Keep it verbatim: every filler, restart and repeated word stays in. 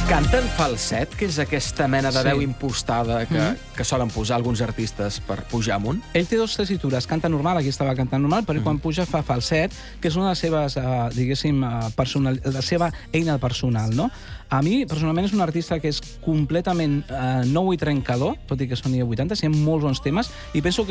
Canta en falset, que és aquesta mena de veu impostada que solen posar alguns artistes per pujar amunt? Ell té dues tessitures, canta normal, aquí estava cantant normal, però quan puja fa falset, que és una de les seves, diguéssim, la seva eina personal, no? A mi, personalment, és un artista que és completament nou i trencador, tot i que soni a vuitanta, hi ha molts bons temes, i penso que